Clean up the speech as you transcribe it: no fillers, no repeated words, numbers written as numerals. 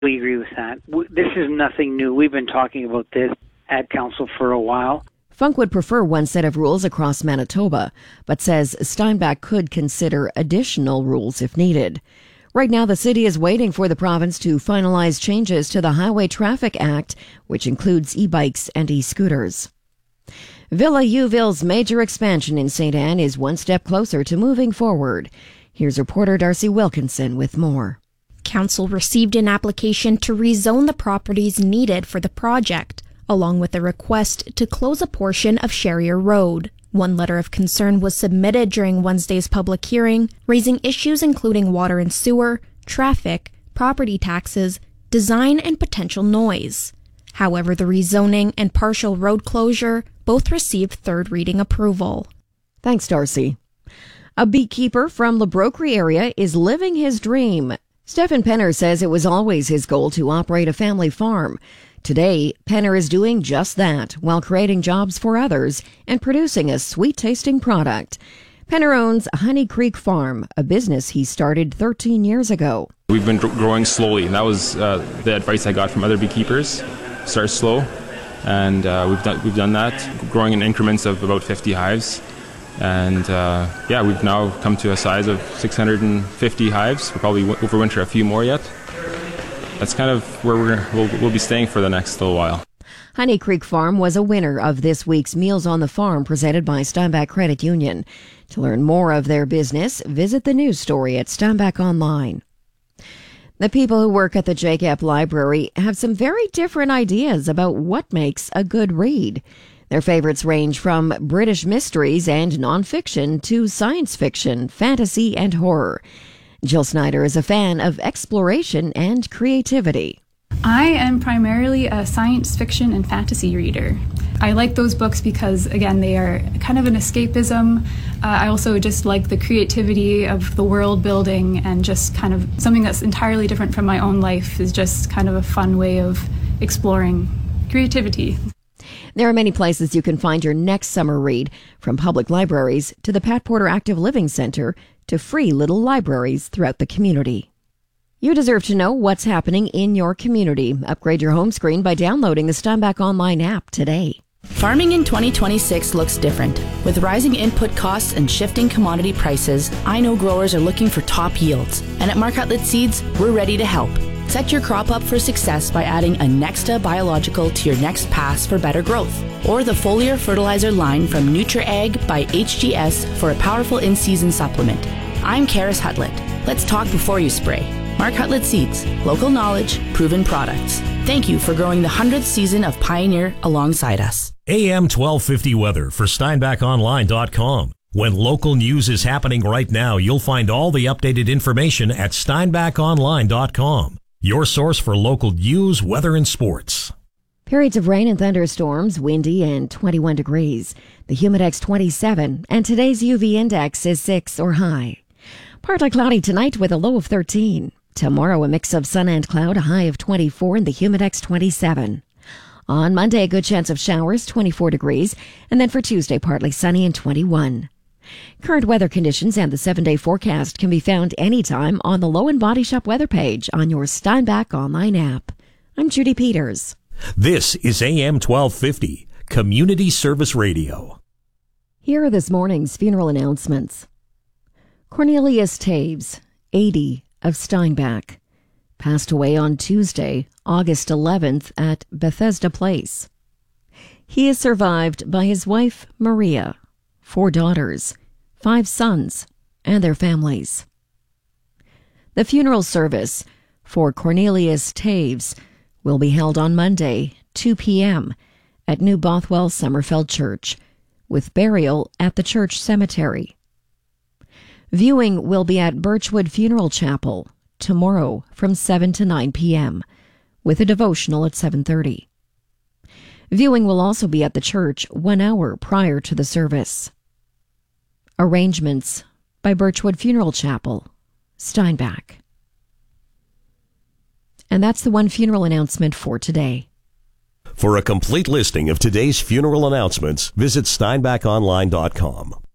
We agree with that. This is nothing new. We've been talking about this at council for a while. Funk would prefer one set of rules across Manitoba, but says Steinbach could consider additional rules if needed. Right now, the city is waiting for the province to finalize changes to the Highway Traffic Act, which includes e-bikes and e-scooters. Villa Youville's major expansion in St. Anne is one step closer to moving forward. Here's reporter Darcy Wilkinson with more. Council received an application to rezone the properties needed for the project, along with a request to close a portion of Sherrier Road. One letter of concern was submitted during Wednesday's public hearing, raising issues including water and sewer, traffic, property taxes, design, and potential noise. However, the rezoning and partial road closure both received third reading approval. Thanks, Darcy. A beekeeper from La Brocquerie area is living his dream. Stephen Penner says it was always his goal to operate a family farm. Today, Penner is doing just that while creating jobs for others and producing a sweet-tasting product. Penner owns Honey Creek Farm, a business he started 13 years ago. We've been growing slowly, and that was the advice I got from other beekeepers. Start slow, and we've done that, growing in increments of about 50 hives. And we've now come to a size of 650 hives. We'll probably overwinter a few more yet. That's kind of where we'll be staying for the next little while. Honey Creek Farm was a winner of this week's Meals on the Farm presented by Steinbach Credit Union. To learn more of their business, visit the news story at Steinbach Online. The people who work at the JCAP Library have some very different ideas about what makes a good read. Their favorites range from British mysteries and nonfiction to science fiction, fantasy, and horror. Jill Snyder is a fan of exploration and creativity. I am primarily a science fiction and fantasy reader. I like those books because, again, they are kind of an escapism. I also just like the creativity of the world building, and just kind of something that's entirely different from my own life is just kind of a fun way of exploring creativity. There are many places you can find your next summer read, from public libraries to the Pat Porter Active Living Center to free little libraries throughout the community. You deserve to know what's happening in your community. Upgrade your home screen by downloading the Steinbach Online app today. Farming in 2026 looks different. With rising input costs and shifting commodity prices, I know growers are looking for top yields. And at Mark Hutlett Seeds, we're ready to help. Set your crop up for success by adding a Nexta biological to your next pass for better growth, or the foliar fertilizer line from NutriAg by HGS for a powerful in-season supplement. I'm Karis Hutlett. Let's talk before you spray. Mark Hutlett Seeds, local knowledge, proven products. Thank you for growing the 100th season of Pioneer alongside us. AM 1250 weather for SteinbachOnline.com. When local news is happening right now, you'll find all the updated information at SteinbachOnline.com. Your source for local news, weather, and sports. Periods of rain and thunderstorms, windy and 21 degrees. The Humidex 27, and today's UV index is 6 or high. Partly cloudy tonight with a low of 13. Tomorrow, a mix of sun and cloud, a high of 24, and the Humidex 27. On Monday, a good chance of showers, 24 degrees, and then for Tuesday, partly sunny and 21. Current weather conditions and the 7-day forecast can be found anytime on the Low and Body Shop weather page on your Steinbach Online app. I'm Judy Peters. This is AM 1250, Community Service Radio. Here are this morning's funeral announcements. Cornelius Taves, 80, of Steinbach, passed away on Tuesday, August 11th at Bethesda Place. He is survived by his wife, Maria, 4 daughters, 5 sons, and their families. The funeral service for Cornelius Taves will be held on Monday, 2 p.m. at New Bothwell Summerfeld Church, with burial at the church cemetery. Viewing will be at Birchwood Funeral Chapel tomorrow from 7 to 9 p.m., with a devotional at 7:30. Viewing will also be at the church 1 hour prior to the service. Arrangements by Birchwood Funeral Chapel, Steinbach. And that's the one funeral announcement for today. For a complete listing of today's funeral announcements, visit SteinbachOnline.com.